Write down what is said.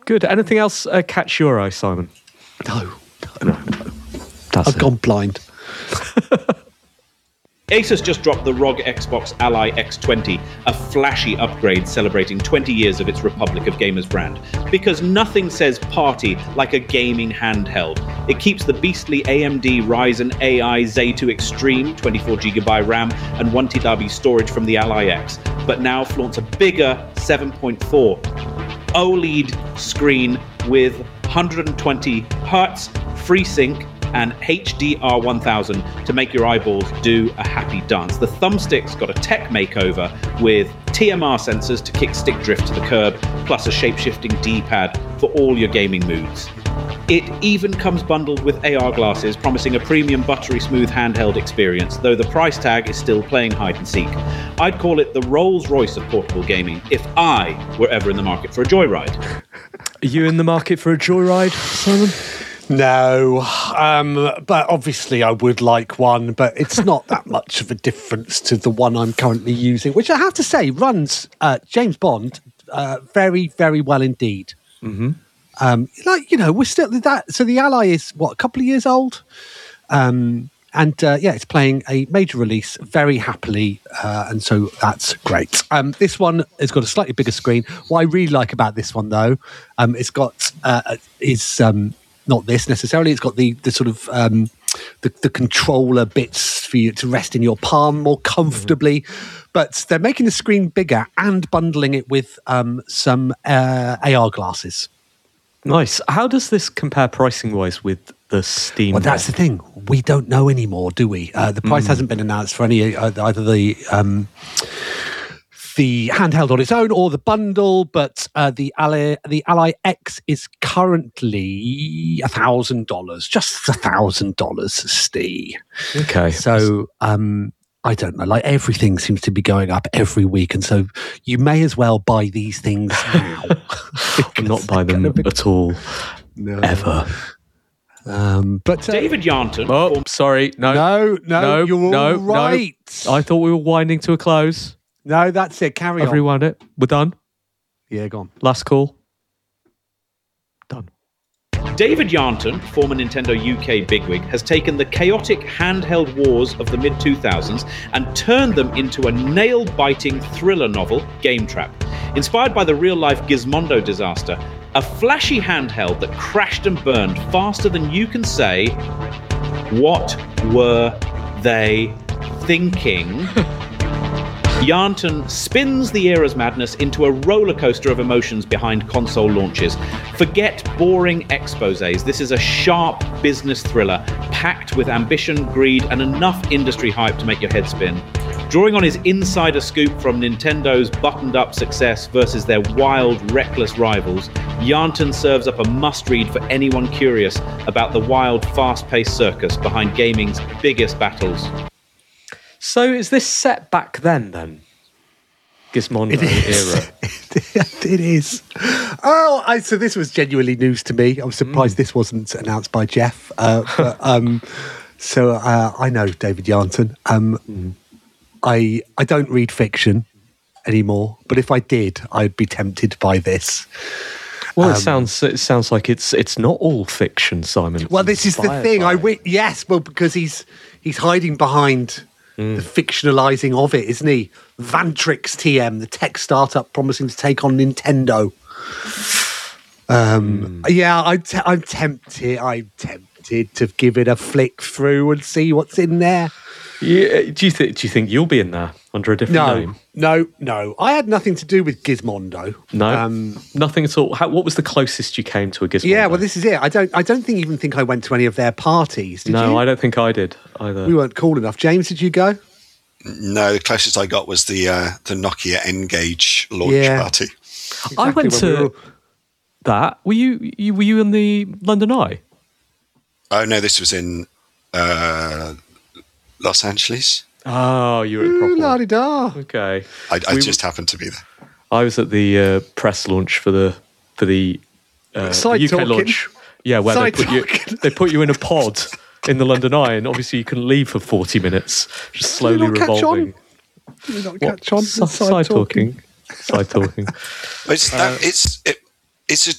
Good. Anything else catch your eye, Simon? No. I've gone blind. Asus just dropped the ROG Xbox Ally X20, a flashy upgrade celebrating 20 years of its Republic of Gamers brand. Because nothing says party like a gaming handheld. It keeps the beastly AMD Ryzen AI Zen2 Extreme 24GB RAM and 1TB storage from the Ally X, but now flaunts a bigger 7.4 OLED screen with 120 Hz, FreeSync, and HDR1000 to make your eyeballs do a happy dance. The thumbstick's got a tech makeover with TMR sensors to kick stick drift to the curb, plus a shape-shifting D-pad for all your gaming moods. It even comes bundled with AR glasses, promising a premium buttery smooth handheld experience, though the price tag is still playing hide and seek. I'd call it the Rolls-Royce of portable gaming if I were ever in the market for a joyride. Are you in the market for a joyride, Simon? No, but obviously I would like one, but it's not that much of a difference to the one I'm currently using, which I have to say runs James Bond very, very well indeed. Mm-hmm. We're still that. So the Ally is a couple of years old, it's playing a major release very happily, and so that's great. This one has got a slightly bigger screen. What I really like about this one, though, it's got not this necessarily. It's got the sort of the controller bits for you to rest in your palm more comfortably. But they're making the screen bigger and bundling it with some AR glasses. Nice. How does this compare pricing-wise with the Steam Well, that's the thing. We don't know anymore, do we? The price hasn't been announced for any either the handheld on its own or the bundle, but the Ally X is currently $1,000, just $1,000, Steve. Okay. So I don't know, like everything seems to be going up every week, and so you may as well buy these things now. Not buy them at all, ever. But David Yarnton. Oh, sorry. No, you're all right. No. I thought we were winding to a close. No, that's it. Carry on. I've rewound it. We're done. Yeah, go on. Last call. Done. David Yarnton, former Nintendo UK bigwig, has taken the chaotic handheld wars of the mid-2000s and turned them into a nail-biting thriller novel, Game Trap. Inspired by the real-life Gizmondo disaster, a flashy handheld that crashed and burned faster than you can say, what were they thinking? Yarnton spins the era's madness into a roller coaster of emotions behind console launches. Forget boring exposés. This is a sharp business thriller packed with ambition, greed, and enough industry hype to make your head spin. Drawing on his insider scoop from Nintendo's buttoned-up success versus their wild, reckless rivals, Yarnton serves up a must-read for anyone curious about the wild, fast-paced circus behind gaming's biggest battles. So is this set back then? Gizmondo era? It is. So this was genuinely news to me. I was surprised this wasn't announced by Jeff. I know David Yarnton. I don't read fiction anymore, but if I did, I'd be tempted by this. Well, it sounds like it's not all fiction, Simon. Well, this is the thing. Because he's hiding behind the fictionalizing of it, isn't he? Vantrix TM, the tech startup promising to take on Nintendo. Yeah, I'm tempted. I'm tempted to give it a flick through and see what's in there. Yeah, do you think you'll be in there under a different name? No. I had nothing to do with Gizmondo. No, nothing at all. What was the closest you came to a Gizmondo? Yeah, well, this is it. I don't even think I went to any of their parties. Did you? I don't think I did either. We weren't cool enough. James, did you go? No, the closest I got was the Nokia N-Gage launch party. Exactly, I went to that. Were you in the London Eye? Oh no, this was in Los Angeles. Oh, you were at proper. La-di-da. Okay. I just happened to be there. I was at the press launch for the UK launch. Yeah, where they put you in a pod in the London Eye, and obviously you can leave for 40 minutes, just slowly revolving. Did you not catch on? Side talking. Side talking. It's